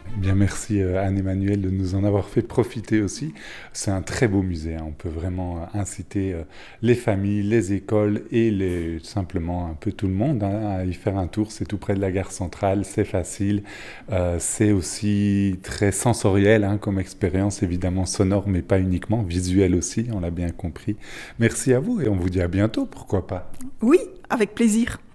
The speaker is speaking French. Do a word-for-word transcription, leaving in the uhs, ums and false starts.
Bien, merci euh, Anne-Emmanuelle de nous en avoir fait profiter aussi. C'est un très beau musée, hein. On peut vraiment euh, inciter euh, les familles, les écoles et les, simplement un peu tout le monde, hein, à y faire un tour. C'est tout près de la gare centrale, c'est facile. Euh, c'est aussi très sensoriel, hein, comme expérience, évidemment sonore, mais pas uniquement, visuel aussi, on l'a bien compris. Merci à vous et on vous dit à bientôt, pourquoi pas. Oui, avec plaisir.